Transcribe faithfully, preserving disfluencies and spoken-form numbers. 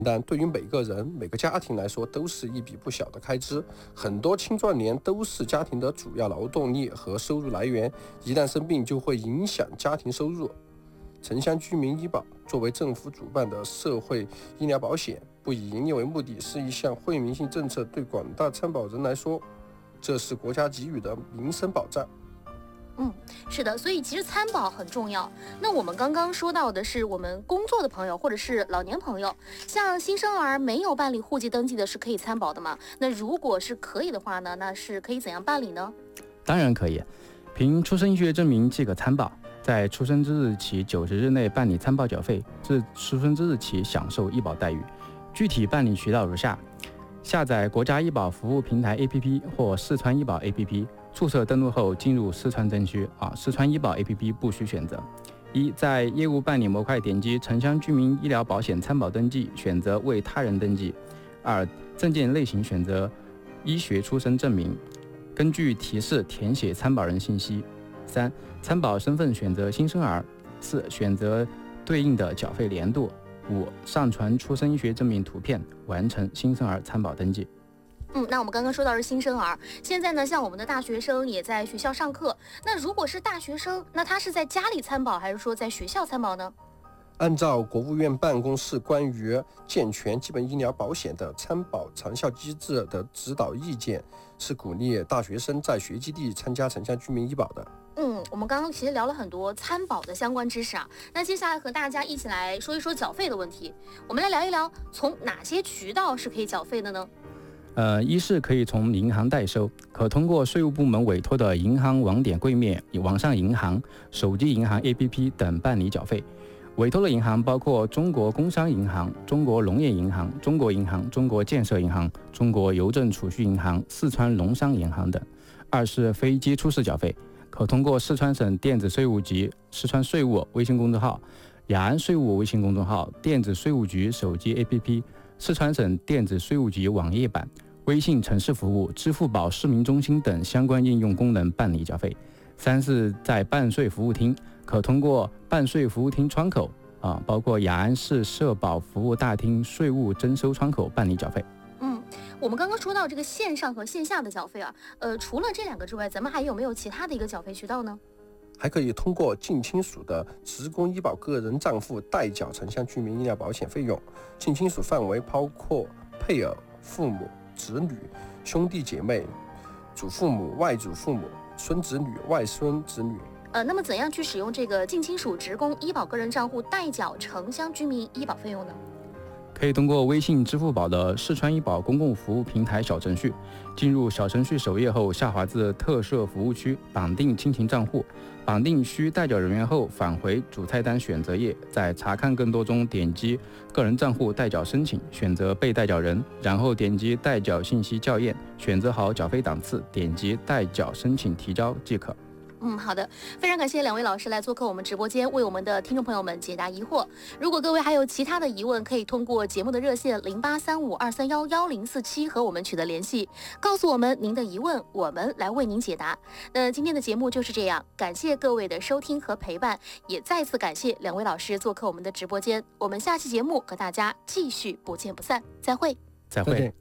但对于每个人、每个家庭来说，都是一笔不小的开支。很多青壮年都是家庭的主要劳动力和收入来源，一旦生病就会影响家庭收入。城乡居民医保作为政府主办的社会医疗保险，不以盈利为目的，是一项惠民性政策。对广大参保人来说，这是国家给予的民生保障。 嗯，是的，所以其实参保很重要。那我们刚刚说到的是我们工作的朋友或者是老年朋友，像新生儿没有办理户籍登记的是可以参保的吗？那如果是可以的话呢，那是可以怎样办理呢？ 当然可以，凭出生医学证明即可参保，在出生之日起九十日内办理参保缴费，自出生之日起享受医保待遇。具体办理渠道如下：下载国家医保服务平台 A P P 或四川医保 A P P。注册登录后进入四川证区啊，四川医保 A P P 不需选择。一，在业务办理模块点击城乡居民医疗保险参保登记，选择为他人登记。二，证件类型选择医学出生证明，根据提示填写参保人信息。三，参保身份选择新生儿。四，选择对应的缴费年度。五，上传出生医学证明图片，完成新生儿参保登记。 嗯，那我们刚刚说到是新生儿，现在呢，像我们的大学生也在学校上课。那如果是大学生，那他是在家里参保，还是说在学校参保呢？ 按照国务院办公室关于健全基本医疗保险的参保长效机制的指导意见，是鼓励大学生在学基地参加城乡居民医保的。 嗯，我们刚刚其实聊了很多参保的相关知识啊，那接下来和大家一起来说一说缴费的问题。我们来聊一聊，从哪些渠道是可以缴费的呢？ 呃，一是可以从银行代收，可通过税务部门委托的银行网点柜面、网上银行、手机银行 A P P 等办理缴费。委托的银行包括中国工商银行、中国农业银行、中国银行、中国建设银行、中国邮政储蓄银行、四川农商银行等。二是非接触式缴费，可通过四川省电子税务局、四川税务微信公众号、雅安税务微信公众号、电子税务局手机 A P P、四川省电子税务局网页版、微信城市服务、支付宝市民中心等相关应用功能办理缴费。三是在办税服务厅，可通过办税服务厅窗口啊，包括雅安市社保服务大厅税务征收窗口办理缴费。 嗯，我们刚刚说到这个线上和线下的缴费啊，呃，除了这两个之外，咱们还有没有其他的一个缴费渠道呢？ 还可以通过近亲属的职工医保个人账户代缴城乡居民医疗保险费用。近亲属范围包括配偶、父母、子女、兄弟姐妹、祖父母、外祖父母、孙子女、外孙子女。 呃，那么怎样去使用这个近亲属职工医保个人账户代缴城乡居民医保费用呢？ 可以通过微信、支付宝的四川医保公共服务平台小程序，进入小程序首页后，下滑至特设服务区，绑定亲情账户，绑定需代缴人员后，返回主菜单选择页，在查看更多中点击个人账户代缴申请，选择被代缴人，然后点击代缴信息校验，选择好缴费档次，点击代缴申请提交即可。 嗯，好的，非常感谢两位老师来做客我们直播间，为我们的听众朋友们解答疑惑。如果各位还有其他的疑问，可以通过节目的热线零八三五二三幺幺零四七和我们取得联系，告诉我们您的疑问，我们来为您解答。那今天的节目就是这样，感谢各位的收听和陪伴，也再次感谢两位老师做客我们的直播间。我们下期节目和大家继续不见不散，再会， 再会。